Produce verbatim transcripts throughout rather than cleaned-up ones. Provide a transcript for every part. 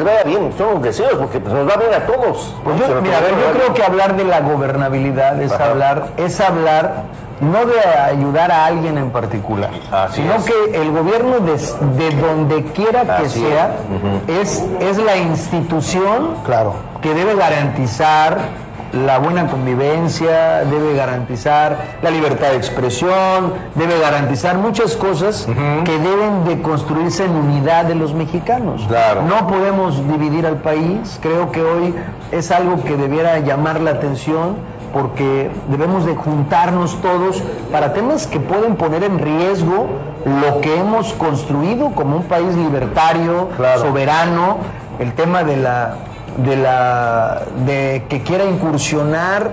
les vaya bien, son los deseos, porque pues, nos va bien a todos. Pues yo, mira, yo creo que hablar de la gobernabilidad es Ajá. hablar, es hablar no de ayudar a alguien en particular, Así sino es. que el gobierno de, de donde quiera que Así sea uh-huh. es, es la institución claro. que debe garantizar la buena convivencia, debe garantizar la libertad de expresión, debe garantizar muchas cosas uh-huh. que deben de construirse en unidad de los mexicanos. Claro. No podemos dividir al país, creo que hoy es algo que debiera llamar la atención, porque debemos de juntarnos todos para temas que pueden poner en riesgo lo que hemos construido como un país libertario, claro. soberano, el tema de la de la de que quiera incursionar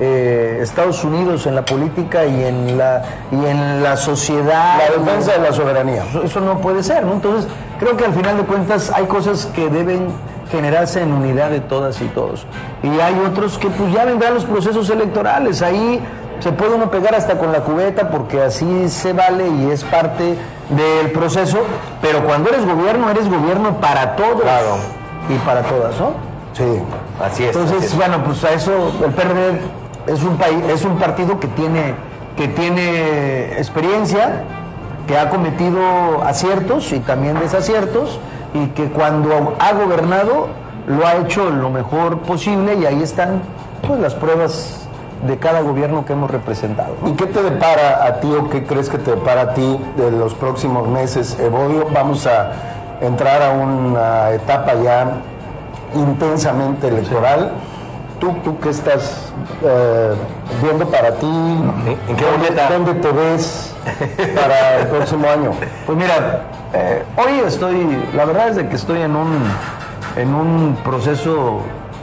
eh, Estados Unidos en la política y en la y en la sociedad, la defensa de la soberanía. Eso, eso no puede ser, ¿no? Entonces creo que al final de cuentas hay cosas que deben generarse en unidad de todas y todos, y hay otros que pues ya vendrán los procesos electorales, ahí se puede uno pegar hasta con la cubeta porque así se vale y es parte del proceso, pero cuando eres gobierno, eres gobierno para todos claro. y para todas, ¿no? Sí, así es. Entonces, así es. bueno, pues a eso el P R D es un país, es un partido que tiene que tiene experiencia, que ha cometido aciertos y también desaciertos, y que cuando ha gobernado lo ha hecho lo mejor posible, y ahí están pues las pruebas de cada gobierno que hemos representado, ¿no? ¿Y qué te depara a ti o qué crees que te depara a ti de los próximos meses, Evodio? Vamos a entrar a una etapa ya intensamente electoral. ¿Tú, tú qué estás eh, viendo para ti? ¿En qué ¿Dónde, ¿Dónde te ves para el próximo año? Pues mira, eh, hoy estoy, la verdad es de que estoy en un, en un proceso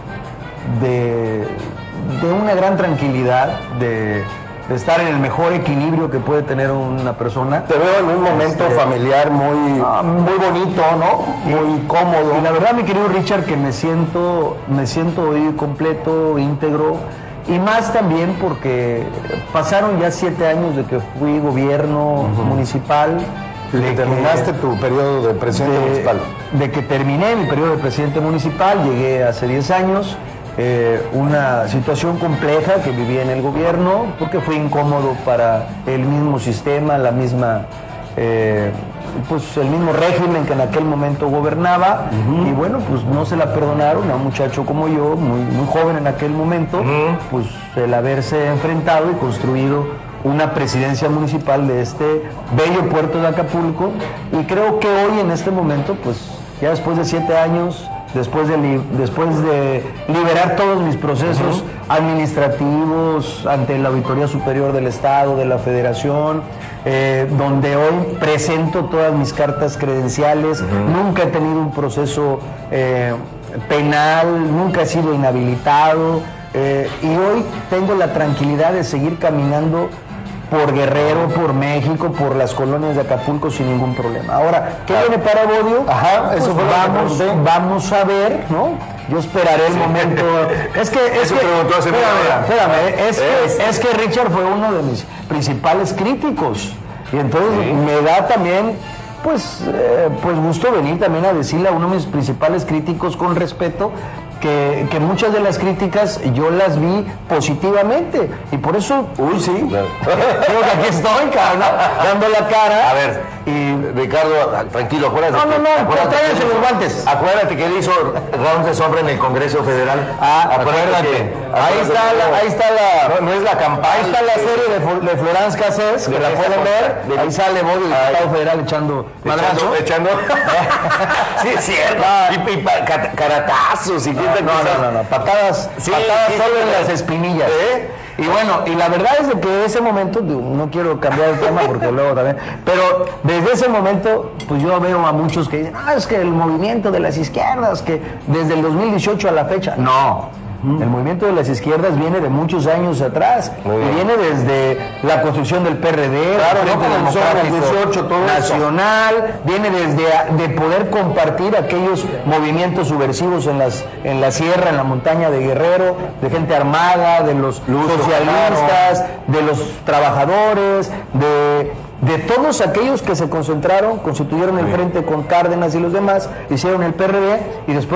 de, de una gran tranquilidad, de, de estar en el mejor equilibrio que puede tener una persona. Te veo en un momento este, familiar muy, ah, muy bonito, ¿no? Muy y, cómodo. Y la verdad, mi querido Richard, que me siento, me siento hoy completo, íntegro, y más también porque pasaron ya siete años de que fui gobierno uh-huh. municipal. De que terminaste que, tu periodo de presidente de, municipal. De que terminé mi periodo de presidente municipal, llegué hace diez años. Eh, una situación compleja que viví en el gobierno, porque fue incómodo para el mismo sistema, la misma, eh, pues el mismo régimen que en aquel momento gobernaba, uh-huh. y bueno, pues no se la perdonaron a un muchacho como yo, muy, muy joven en aquel momento, uh-huh. pues el haberse enfrentado y construido una presidencia municipal de este bello puerto de Acapulco, y creo que hoy en este momento, pues ya después de siete años, Después de, li- después de liberar todos mis procesos uh-huh. administrativos ante la Auditoría Superior del Estado, de la Federación, eh, donde hoy presento todas mis cartas credenciales, uh-huh. nunca he tenido un proceso eh, penal, nunca he sido inhabilitado, eh, y hoy tengo la tranquilidad de seguir caminando por Guerrero, por México, por las colonias de Acapulco sin ningún problema. Ahora, ¿qué viene para Evodio? Ajá, eso pues fue vamos, lo que vamos a ver, ¿no? Yo esperaré el sí. momento. Es que, es eso que, preguntó hace espérame, espérame, es, es, que, es que Richard fue uno de mis principales críticos, y entonces sí. me da también, pues, eh, pues gusto venir también a decirle a uno de mis principales críticos con respeto, Que, que muchas de las críticas yo las vi positivamente, y por eso, uy, sí, claro. creo que aquí estoy, cabrón, ¿no? dando la cara. A ver, y Ricardo, tranquilo, acuérdate. No, no, no, que, tráiganse los guantes. Acuérdate que él hizo round de sombra en el Congreso Federal. Ah, acuérdate. Que, ahí está la, ahí está la, no, no es la campaña. Ahí está la serie de, de Florence Cassés, que la pueden ver. De, ahí sale Evodio, el diputado federal, echando madrazo. Echando, sí, es cierto. Ah, y, y caratazos y no, no, no, no, no, patadas, sí, patadas sí, solo sí, en las espinillas. ¿Eh? Y bueno, y la verdad es de que ese momento, no quiero cambiar el tema porque luego también, pero desde ese momento, pues yo veo a muchos que dicen, ah, es que el movimiento de las izquierdas, que desde el dos mil dieciocho a la fecha, no. El movimiento de las izquierdas viene de muchos años atrás, y viene desde la construcción del P R D, claro, el Frente no Democrático dieciocho, todo Nacional, eso. Viene desde a, de poder compartir aquellos movimientos subversivos en las en la sierra, en la montaña de Guerrero, de gente armada, de los Lucio, socialistas, claro. de los trabajadores, de de todos aquellos que se concentraron, constituyeron el frente con Cárdenas y los demás, hicieron el P R D, y después